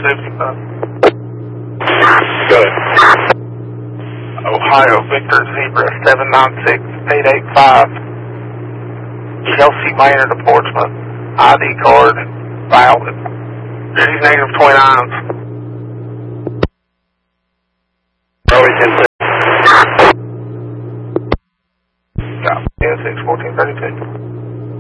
Good. Ohio Victor Zebra 796885. Chelsea Maynard of Portsmouth. ID card valid. She's -29s. Charlie 10